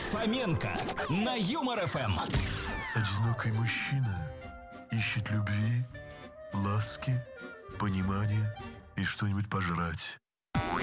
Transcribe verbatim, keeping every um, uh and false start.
Фоменко на Юмор ФМ. Одинокий мужчина ищет любви, ласки, понимания и что-нибудь пожрать.